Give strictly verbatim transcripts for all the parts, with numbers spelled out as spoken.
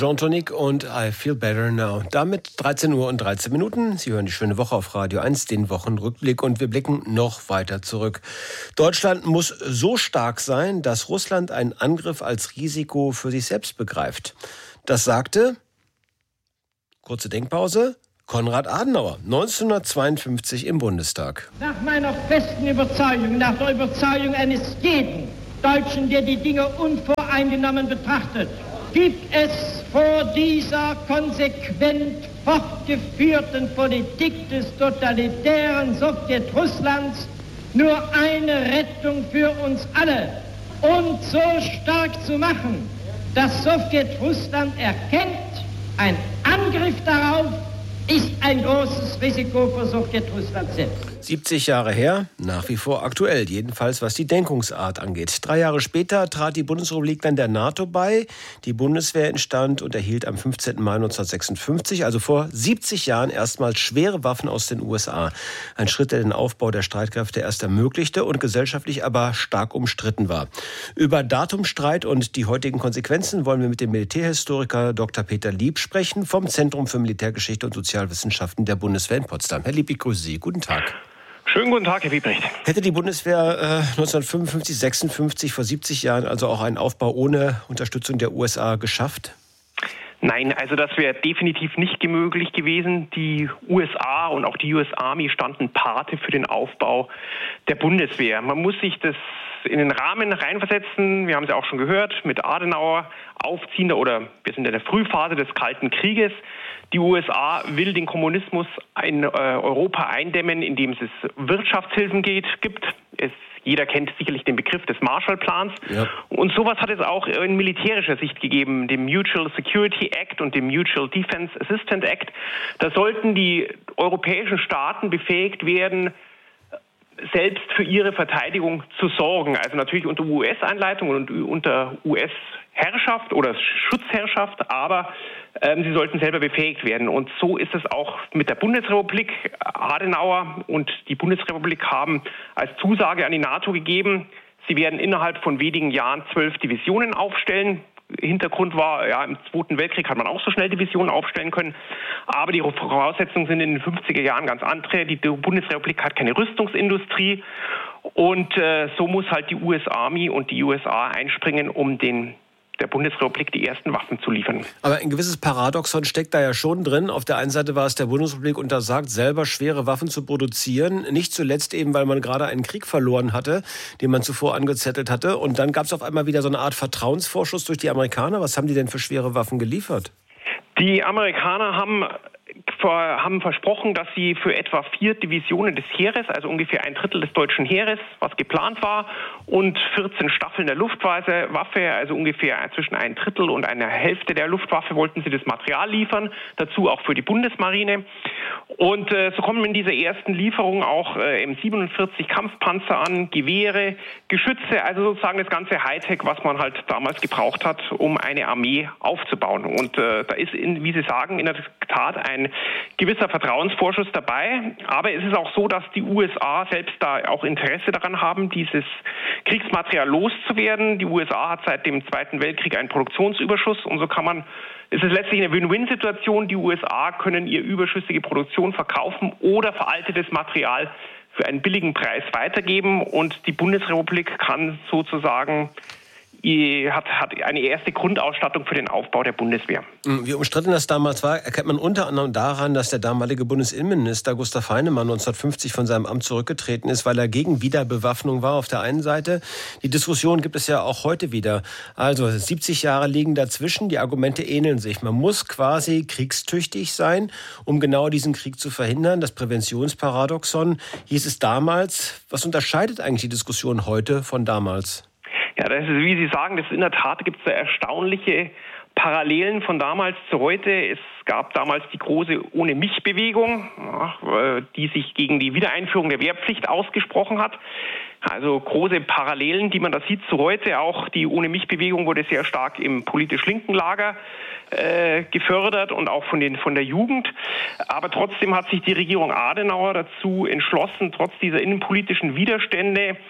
Jean Tonic und I Feel Better Now. Damit dreizehn Uhr und dreizehn Minuten. Sie hören die schöne Woche auf Radio eins, den Wochenrückblick. Und wir blicken noch weiter zurück. Deutschland muss so stark sein, dass Russland einen Angriff als Risiko für sich selbst begreift. Das sagte, kurze Denkpause, Konrad Adenauer, neunzehnhundertzweiundfünfzig im Bundestag. Nach meiner festen Überzeugung, nach der Überzeugung eines jeden Deutschen, der die Dinge unvoreingenommen betrachtet, gibt es vor dieser konsequent fortgeführten Politik des totalitären Sowjetrusslands nur eine Rettung für uns alle. Und so stark zu machen, dass Sowjetrussland erkennt, ein Angriff darauf ist ein großes Risiko für Sowjetrussland selbst. siebzig Jahre her, nach wie vor aktuell, jedenfalls was die Denkungsart angeht. Drei Jahre später trat die Bundesrepublik dann der NATO bei. Die Bundeswehr entstand und erhielt am fünfzehnten Mai neunzehnhundertsechsundfünfzig, also vor siebzig Jahren, erstmals schwere Waffen aus den U S A. Ein Schritt, der den Aufbau der Streitkräfte erst ermöglichte und gesellschaftlich aber stark umstritten war. Über Datumstreit und die heutigen Konsequenzen wollen wir mit dem Militärhistoriker Doktor Peter Lieb sprechen, vom Zentrum für Militärgeschichte und Sozialwissenschaften der Bundeswehr in Potsdam. Herr Lieb, ich grüße Sie. Guten Tag. Schönen guten Tag, Herr Wiebrecht. Hätte die Bundeswehr äh, neunzehnhundertfünfundfünfzig, sechsundfünfzig, vor siebzig Jahren also auch einen Aufbau ohne Unterstützung der U S A geschafft? Nein, also das wäre definitiv nicht möglich gewesen. Die U S A und auch die U S Army standen Pate für den Aufbau der Bundeswehr. Man muss sich das in den Rahmen reinversetzen. Wir haben es ja auch schon gehört, mit Adenauer aufziehender, oder wir sind in der Frühphase des Kalten Krieges. Die U S A will den Kommunismus in äh, Europa eindämmen, indem es Wirtschaftshilfen geht, gibt. Es, jeder kennt sicherlich den Begriff des Marshallplans. Ja. Und sowas hat es auch in militärischer Sicht gegeben, dem Mutual Security Act und dem Mutual Defense Assistance Act. Da sollten die europäischen Staaten befähigt werden, selbst für ihre Verteidigung zu sorgen. Also natürlich unter U S-Einleitung und unter U S-Herrschaft oder Schutzherrschaft, aber ähm, sie sollten selber befähigt werden. Und so ist es auch mit der Bundesrepublik. Adenauer und die Bundesrepublik haben als Zusage an die NATO gegeben, sie werden innerhalb von wenigen Jahren zwölf Divisionen aufstellen. Hintergrund war, ja, im Zweiten Weltkrieg hat man auch so schnell Divisionen aufstellen können. Aber die Voraussetzungen sind in den fünfziger Jahren ganz andere. Die Bundesrepublik hat keine Rüstungsindustrie. Und äh, so muss halt die U S Army und die U S A einspringen, um den der Bundesrepublik die ersten Waffen zu liefern. Aber ein gewisses Paradoxon steckt da ja schon drin. Auf der einen Seite war es der Bundesrepublik untersagt, selber schwere Waffen zu produzieren. Nicht zuletzt eben, weil man gerade einen Krieg verloren hatte, den man zuvor angezettelt hatte. Und dann gab es auf einmal wieder so eine Art Vertrauensvorschuss durch die Amerikaner. Was haben die denn für schwere Waffen geliefert? Die Amerikaner haben haben versprochen, dass sie für etwa vier Divisionen des Heeres, also ungefähr ein Drittel des deutschen Heeres, was geplant war, und vierzehn Staffeln der Luftwaffe, also ungefähr zwischen ein Drittel und einer Hälfte der Luftwaffe, wollten sie das Material liefern, dazu auch für die Bundesmarine. Und äh, so kommen in dieser ersten Lieferung auch äh, M siebenundvierzig Kampfpanzer an, Gewehre, Geschütze, also sozusagen das ganze Hightech, was man halt damals gebraucht hat, um eine Armee aufzubauen. Und äh, da ist, in, wie Sie sagen, in der Tat ein gewisser Vertrauensvorschuss dabei. Aber es ist auch so, dass die U S A selbst da auch Interesse daran haben, dieses Kriegsmaterial loszuwerden. Die U S A hat seit dem Zweiten Weltkrieg einen Produktionsüberschuss und so kann man, es ist letztlich eine Win-Win-Situation. Die U S A können ihr überschüssige Produktion verkaufen oder veraltetes Material für einen billigen Preis weitergeben und die Bundesrepublik kann sozusagen Hat, hat eine erste Grundausstattung für den Aufbau der Bundeswehr. Wie umstritten das damals war, erkennt man unter anderem daran, dass der damalige Bundesinnenminister Gustav Heinemann neunzehnhundertfünfzig von seinem Amt zurückgetreten ist, weil er gegen Wiederbewaffnung war auf der einen Seite. Die Diskussion gibt es ja auch heute wieder. Also siebzig Jahre liegen dazwischen, die Argumente ähneln sich. Man muss quasi kriegstüchtig sein, um genau diesen Krieg zu verhindern. Das Präventionsparadoxon hieß es damals. Was unterscheidet eigentlich die Diskussion heute von damals? Ja, das ist, wie Sie sagen, das in der Tat gibt es da erstaunliche Parallelen von damals zu heute. Es gab damals die große Ohne-mich-Bewegung, ja, die sich gegen die Wiedereinführung der Wehrpflicht ausgesprochen hat. Also große Parallelen, die man da sieht zu heute. Auch die Ohne-mich-Bewegung wurde sehr stark im politisch linken Lager äh, gefördert und auch von, den, von der Jugend. Aber trotzdem hat sich die Regierung Adenauer dazu entschlossen, trotz dieser innenpolitischen Widerstände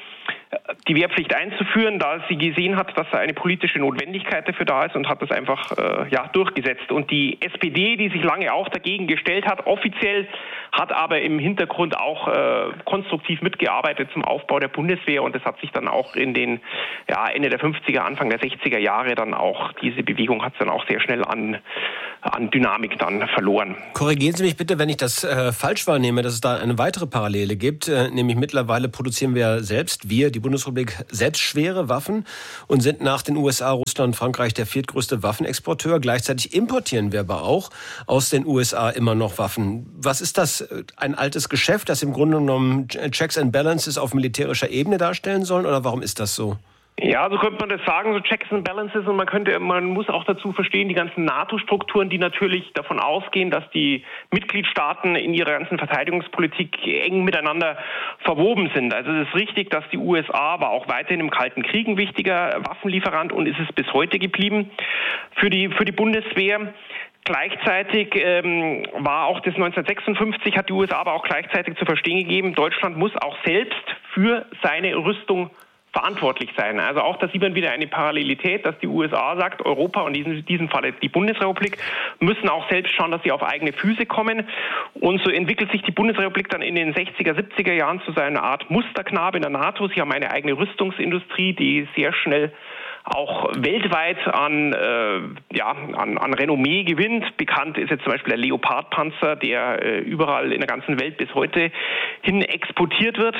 die Wehrpflicht einzuführen, da sie gesehen hat, dass da eine politische Notwendigkeit dafür da ist und hat das einfach äh, ja, durchgesetzt. Und die S P D, die sich lange auch dagegen gestellt hat, offiziell, hat aber im Hintergrund auch äh, konstruktiv mitgearbeitet zum Aufbau der Bundeswehr und das hat sich dann auch in den ja, Ende der fünfziger, Anfang der sechziger Jahre dann auch, diese Bewegung hat es dann auch sehr schnell an, an Dynamik dann verloren. Korrigieren Sie mich bitte, wenn ich das äh, falsch wahrnehme, dass es da eine weitere Parallele gibt, äh, nämlich mittlerweile produzieren wir selbst, wir, die Bundesrepublik, selbst schwere Waffen und sind nach den U S A, Russland und Frankreich der viertgrößte Waffenexporteur. Gleichzeitig importieren wir aber auch aus den U S A immer noch Waffen. Was ist das? Ein altes Geschäft, das im Grunde genommen Checks and Balances auf militärischer Ebene darstellen sollen? Oder warum ist das so? Ja, so könnte man das sagen, so Checks and Balances. Und man könnte, man muss auch dazu verstehen, die ganzen NATO-Strukturen, die natürlich davon ausgehen, dass die Mitgliedstaaten in ihrer ganzen Verteidigungspolitik eng miteinander verwoben sind. Also es ist richtig, dass die U S A war auch weiterhin im Kalten Krieg ein wichtiger Waffenlieferant und ist es bis heute geblieben für die, für die Bundeswehr. Gleichzeitig ähm, war auch das neunzehnhundertsechsundfünfzig, hat die U S A aber auch gleichzeitig zu verstehen gegeben, Deutschland muss auch selbst für seine Rüstung verantwortlich sein. Also auch da sieht man wieder eine Parallelität, dass die U S A sagt, Europa und in diesem Fall die Bundesrepublik müssen auch selbst schauen, dass sie auf eigene Füße kommen. Und so entwickelt sich die Bundesrepublik dann in den sechziger, siebziger Jahren zu seiner Art Musterknabe in der NATO. Sie haben eine eigene Rüstungsindustrie, die sehr schnell auch weltweit an, äh, ja, an, an Renommee gewinnt. Bekannt ist jetzt zum Beispiel der Leopard-Panzer, der äh, überall in der ganzen Welt bis heute hin exportiert wird.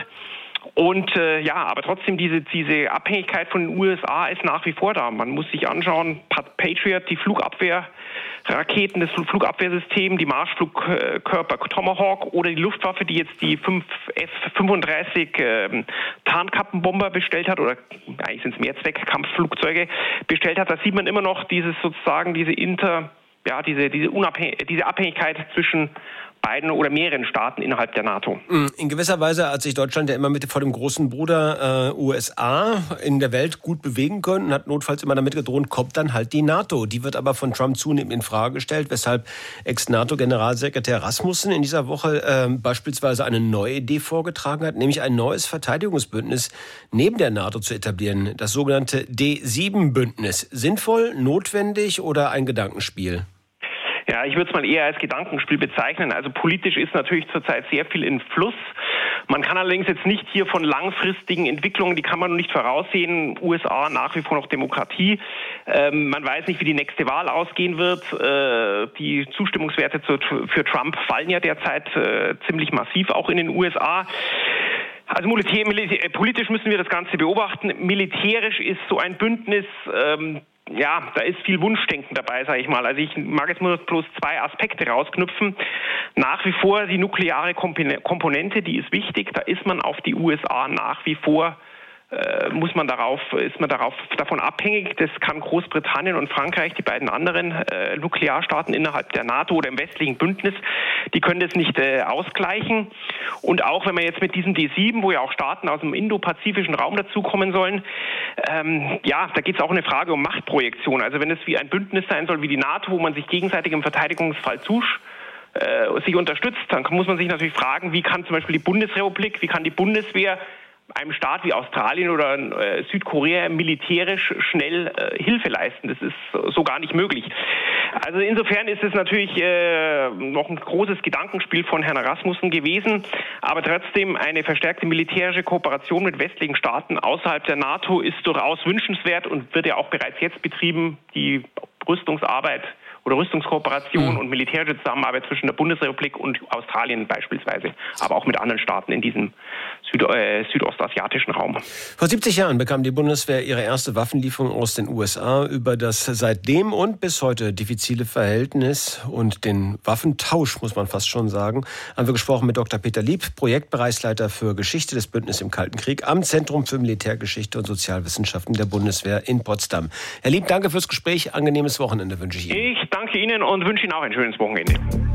Und äh, ja, aber trotzdem diese, diese Abhängigkeit von den U S A ist nach wie vor da. Man muss sich anschauen, Patriot, die Flugabwehrraketen, das Flugabwehrsystem, die Marschflugkörper Tomahawk oder die Luftwaffe, die jetzt die fünf F fünfunddreißig äh, Tarnkappenbomber bestellt hat, oder eigentlich sind es Mehrzweckkampfflugzeuge bestellt hat. Da sieht man immer noch dieses sozusagen diese Inter, ja, diese, diese, Unabhäng- diese Abhängigkeit zwischen beiden oder mehreren Staaten innerhalb der NATO. In gewisser Weise hat sich Deutschland ja immer mit vor dem großen Bruder äh, U S A in der Welt gut bewegen können und hat notfalls immer damit gedroht, kommt dann halt die NATO. Die wird aber von Trump zunehmend in Frage gestellt, weshalb Ex-NATO-Generalsekretär Rasmussen in dieser Woche äh, beispielsweise eine neue Idee vorgetragen hat, nämlich ein neues Verteidigungsbündnis neben der NATO zu etablieren, das sogenannte D sieben Bündnis. Sinnvoll, notwendig oder ein Gedankenspiel? Ja, ich würde es mal eher als Gedankenspiel bezeichnen. Also politisch ist natürlich zurzeit sehr viel in Fluss. Man kann allerdings jetzt nicht hier von langfristigen Entwicklungen, die kann man noch nicht voraussehen. U S A nach wie vor noch Demokratie. Ähm, man weiß nicht, wie die nächste Wahl ausgehen wird. Äh, die Zustimmungswerte zu, für Trump fallen ja derzeit äh, ziemlich massiv, auch in den U S A. Also militär, militär, politisch müssen wir das Ganze beobachten. Militärisch ist so ein Bündnis, ähm, ja, da ist viel Wunschdenken dabei, sage ich mal. Also ich mag jetzt nur bloß zwei Aspekte rausknüpfen. Nach wie vor die nukleare Komponente, die ist wichtig. Da ist man auf die U S A nach wie vor äh, muss man darauf, ist man darauf davon abhängig. Das kann Großbritannien und Frankreich, die beiden anderen äh, Nuklearstaaten innerhalb der NATO oder im westlichen Bündnis, die können das nicht äh, ausgleichen. Und auch wenn man jetzt mit diesem D sieben, wo ja auch Staaten aus dem indopazifischen Raum dazukommen sollen, ähm, ja, da geht es auch eine Frage um Machtprojektion. Also wenn es wie ein Bündnis sein soll wie die NATO, wo man sich gegenseitig im Verteidigungsfall zusch äh, sich unterstützt, dann muss man sich natürlich fragen, wie kann zum Beispiel die Bundesrepublik, wie kann die Bundeswehr einem Staat wie Australien oder äh, Südkorea militärisch schnell äh, Hilfe leisten. Das ist so gar nicht möglich. Also insofern ist es natürlich äh, noch ein großes Gedankenspiel von Herrn Rasmussen gewesen, aber trotzdem eine verstärkte militärische Kooperation mit westlichen Staaten außerhalb der NATO ist durchaus wünschenswert und wird ja auch bereits jetzt betrieben. Die Rüstungsarbeit oder Rüstungskooperation mhm. und militärische Zusammenarbeit zwischen der Bundesrepublik und Australien beispielsweise, aber auch mit anderen Staaten in diesem Süd- äh, südostasiatischen Raum. Vor siebzig Jahren bekam die Bundeswehr ihre erste Waffenlieferung aus den U S A. Über das seitdem und bis heute diffizile Verhältnis und den Waffentausch, muss man fast schon sagen, haben wir gesprochen mit Doktor Peter Lieb, Projektbereichsleiter für Geschichte des Bündnisses im Kalten Krieg am Zentrum für Militärgeschichte und Sozialwissenschaften der Bundeswehr in Potsdam. Herr Lieb, danke fürs Gespräch. Angenehmes Wochenende wünsche ich Ihnen. Ich danke Ihnen und wünsche Ihnen auch ein schönes Wochenende.